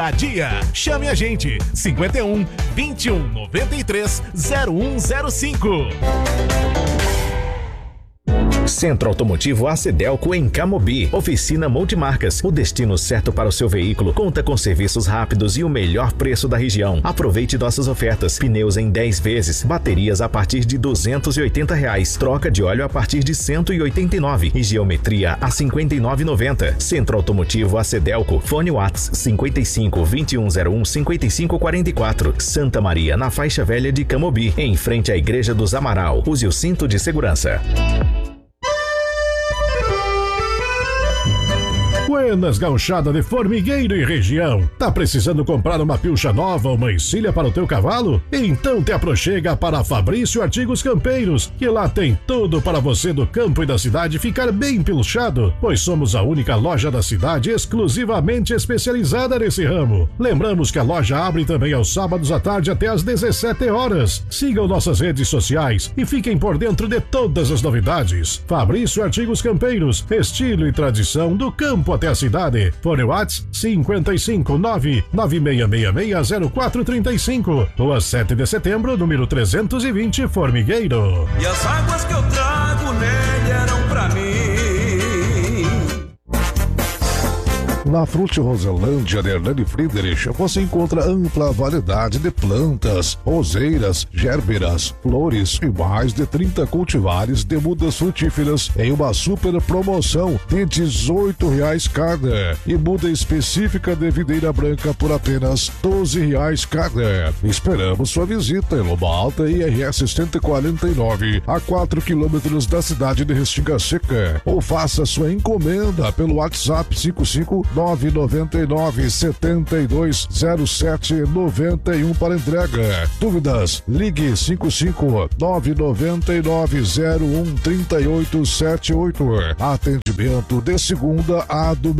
A dia, chame a gente, 51 21 93 0105. Centro Automotivo Acedelco em Camobi. Oficina multimarcas. O destino certo para o seu veículo. Conta com serviços rápidos e o melhor preço da região. Aproveite nossas ofertas. Pneus em 10 vezes. Baterias a partir de R$280. Troca de óleo a partir de R$189. E geometria a R$59,90. Centro Automotivo Acedelco. Fone Whats 55 2101 5544. Santa Maria, na faixa velha de Camobi. Em frente à Igreja dos Amaral. Use o cinto de segurança. Buenas Gauchada de Formigueiro e região. Tá precisando comprar uma pilcha nova ou uma encilha para o teu cavalo? Então te aproxega para Fabrício Artigos Campeiros, que lá tem tudo para você do campo e da cidade ficar bem pilchado, pois somos a única loja da cidade exclusivamente especializada nesse ramo. Lembramos que a loja abre também aos sábados à tarde até às 17 horas. Sigam nossas redes sociais e fiquem por dentro de todas as novidades. Fabrício Artigos Campeiros, estilo e tradição do campo até a cidade. Fone Whats 55 996660435. Rua 7 de setembro, número 320, Formigueiro. E as águas que eu trago nele eram pra mim. Na Frute Roselândia de Hernani Friedrich você encontra ampla variedade de plantas, roseiras, gérberas, flores e mais de 30 cultivares de mudas frutíferas em uma super promoção de R$18 cada e muda específica de videira branca por apenas R$12 cada. Esperamos sua visita em Loma Alta e RS 149 a 4 quilômetros da cidade de Restinga Seca ou faça sua encomenda pelo WhatsApp 55999720791 para entrega. Dúvidas? Ligue 55999013878. Atendimento de segunda a domingo.